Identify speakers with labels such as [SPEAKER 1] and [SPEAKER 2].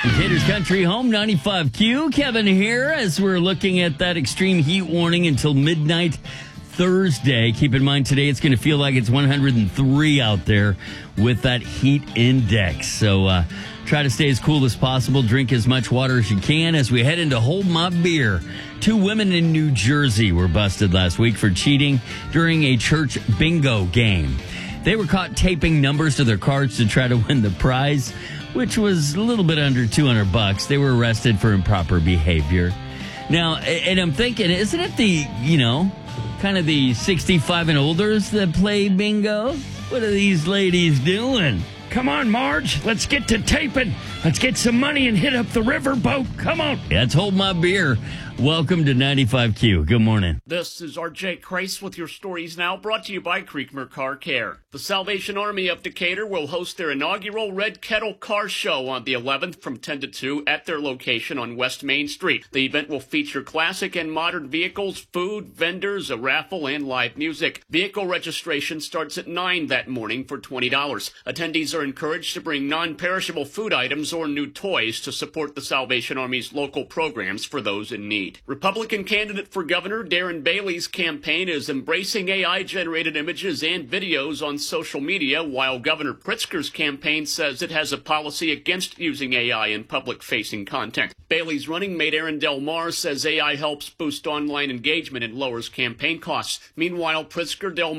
[SPEAKER 1] Gators Country Home 95Q. Kevin here as we're looking at that extreme heat warning until midnight Thursday. Keep in mind today it's going to feel like it's 103 out there with that heat index. So try to stay as cool as possible. Drink as much water as you can as we head into Hold My Beer. 2 women in New Jersey were busted last week for cheating during a church bingo game. They were caught taping numbers to their cards to try to win the prize, which was a little bit under $200. They were arrested for improper behavior. Now, and I'm thinking, isn't it the, kind of the 65 and olders that play bingo? What are these ladies doing?
[SPEAKER 2] Come on, Marge. Let's get to taping. Let's get some money and hit up the riverboat. Come on.
[SPEAKER 1] Let's Hold My Beer. Welcome to 95Q. Good morning.
[SPEAKER 3] This is RJ Kreis with your stories now, brought to you by Creekmer Car Care. The Salvation Army of Decatur will host their inaugural Red Kettle Car Show on the 11th from 10 to 2 at their location on West Main Street. The event will feature classic and modern vehicles, food, vendors, a raffle, and live music. Vehicle registration starts at 9 that morning for $20. Attendees are encouraged to bring non-perishable food items or new toys to support the Salvation Army's local programs for those in need. Republican candidate for governor Darren Bailey's campaign is embracing AI-generated images and videos on social media, while Governor Pritzker's campaign says it has a policy against using AI in public-facing content. Bailey's running mate Aaron Del Mar says AI helps boost online engagement and lowers campaign costs. Meanwhile, Pritzker, Del